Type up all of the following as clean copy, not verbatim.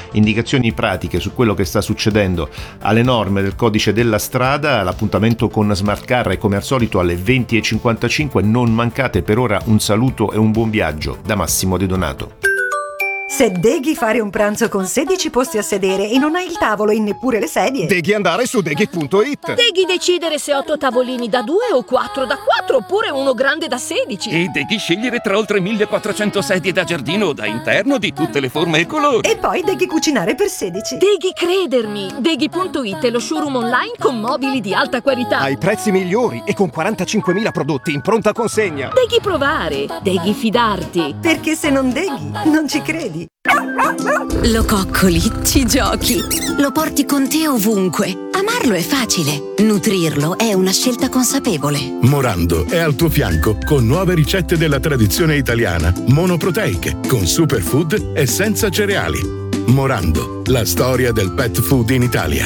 indicazioni pratiche su quello che sta succedendo alle norme del codice della strada. L'appuntamento con Smart Car è come al solito alle 20:55, non mancate. Per ora un saluto e un buon viaggio da Massimo De Donato. Se deghi fare un pranzo con 16 posti a sedere e non hai il tavolo e neppure le sedie, Deghi andare su deghi.it. Deghi decidere se 8 tavolini da 2 o 4 da 4 oppure uno grande da 16. E deghi scegliere tra oltre 1400 sedie da giardino o da interno di tutte le forme e colori. e poi deghi cucinare per 16. Deghi credermi. Deghi.it è lo showroom online con mobili di alta qualità. Ai prezzi migliori e con 45.000 prodotti in pronta consegna. Deghi provare. Deghi fidarti. Perché se non deghi, non ci credi. Lo coccoli, ci giochi, lo porti con te ovunque. Amarlo è facile, nutrirlo è una scelta consapevole. Morando è al tuo fianco con nuove ricette della tradizione italiana, monoproteiche, con superfood e senza cereali. Morando, la storia del pet food in Italia.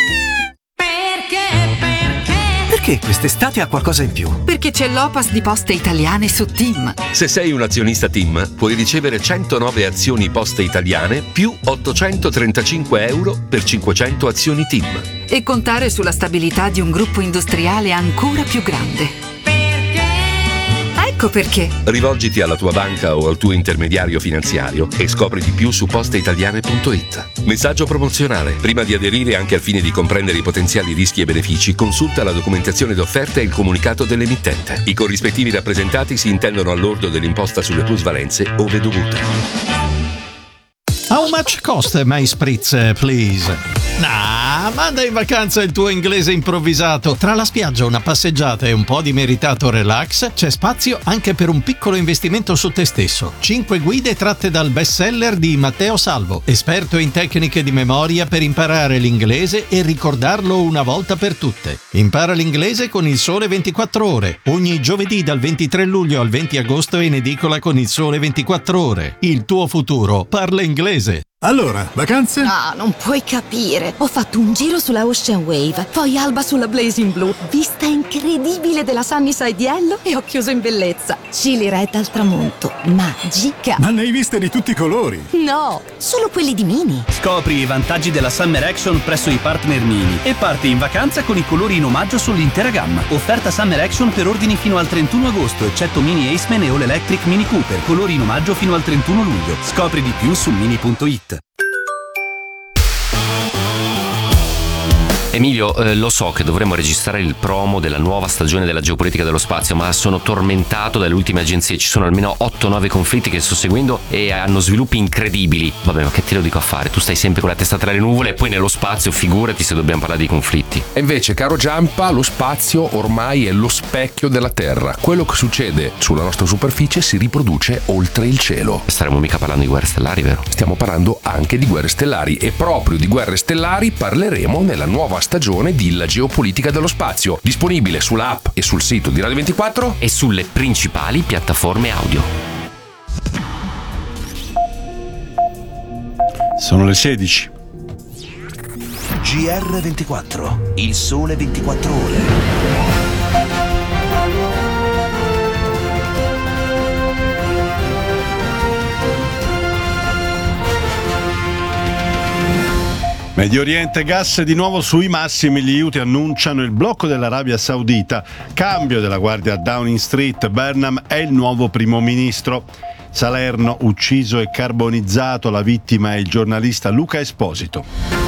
Perché quest'estate ha qualcosa in più? Perché c'è l'Opas di Poste Italiane su TIM. Se sei un azionista TIM, puoi ricevere 109 azioni Poste Italiane più 835 euro per 500 azioni TIM. E contare sulla stabilità di un gruppo industriale ancora più grande. Ecco perché. Rivolgiti alla tua banca o al tuo intermediario finanziario e scopri di più su posteitaliane.it. Messaggio promozionale. Prima di aderire, anche al fine di comprendere i potenziali rischi e benefici, consulta la documentazione d'offerta e il comunicato dell'emittente. I corrispettivi rappresentati si intendono all'ordo dell'imposta sulle plusvalenze ove dovute. How much cost my spritz, please? Manda in vacanza il tuo inglese improvvisato. Tra la spiaggia, una passeggiata e un po' di meritato relax, c'è spazio anche per un piccolo investimento su te stesso. 5 guide tratte dal bestseller di Matteo Salvo, esperto in tecniche di memoria per imparare l'inglese e ricordarlo una volta per tutte. Impara l'inglese con Il Sole 24 Ore. Ogni giovedì dal 23 luglio al 20 agosto in edicola con Il Sole 24 Ore. Il tuo futuro parla inglese. Allora, vacanze? No, non puoi capire. Ho fatto un giro sulla Ocean Wave, poi alba sulla Blazing Blue, vista incredibile della Sunnyside Yellow e ho chiuso in bellezza. Chili Red al tramonto, magica. Ma ne hai viste di tutti i colori? No, solo quelli di Mini. Scopri i vantaggi della Summer Action presso i partner Mini e parti in vacanza con i colori in omaggio sull'intera gamma. Offerta Summer Action per ordini fino al 31 agosto, eccetto Mini Aceman e All Electric Mini Cooper. Colori in omaggio fino al 31 luglio. Scopri di più su mini.it. Emilio, lo so che dovremmo registrare il promo della nuova stagione della geopolitica dello spazio, ma sono tormentato dalle ultime agenzie. Ci sono almeno 8-9 conflitti che sto seguendo e hanno sviluppi incredibili. Vabbè, ma che te lo dico a fare? Tu stai sempre con la testa tra le nuvole e poi nello spazio, figurati se dobbiamo parlare di conflitti. E invece, caro Giampa, lo spazio ormai è lo specchio della Terra. Quello che succede sulla nostra superficie si riproduce oltre il cielo. Staremo mica parlando di guerre stellari, vero? Stiamo parlando anche di guerre stellari e proprio di guerre stellari parleremo nella nuova stagione di La geopolitica dello spazio, disponibile sulla app e sul sito di Radio 24 e sulle principali piattaforme audio. Sono le 16. GR24, il sole 24 ore. Medio Oriente, gas di nuovo sui massimi, gli Houthi annunciano il blocco dell'Arabia Saudita, cambio della guardia a Downing Street, Burnham è il nuovo primo ministro. Salerno, ucciso e carbonizzato, la vittima è il giornalista Luca Esposito.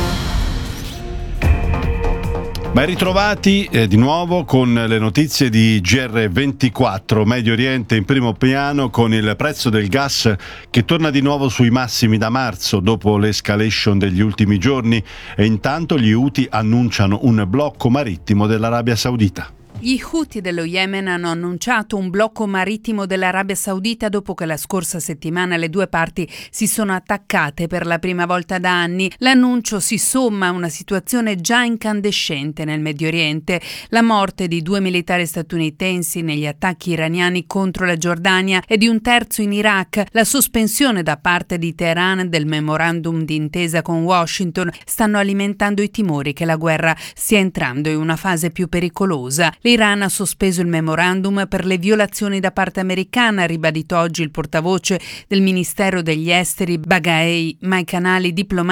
Ben ritrovati di nuovo con le notizie di GR24. Medio Oriente in primo piano con il prezzo del gas che torna di nuovo sui massimi da marzo dopo l'escalation degli ultimi giorni e intanto gli Houthi annunciano un blocco marittimo dell'Arabia Saudita. Gli Houthi dello Yemen hanno annunciato un blocco marittimo dell'Arabia Saudita dopo che la scorsa settimana le due parti si sono attaccate per la prima volta da anni. L'annuncio si somma a una situazione già incandescente nel Medio Oriente, la morte di 2 militari statunitensi negli attacchi iraniani contro la Giordania e di un terzo in Iraq, la sospensione da parte di Teheran del memorandum di intesa con Washington stanno alimentando i timori che la guerra stia entrando in una fase più pericolosa. L'Iran ha sospeso il memorandum per le violazioni da parte americana, ha ribadito oggi il portavoce del Ministero degli Esteri Baghei, ma i canali diplomatici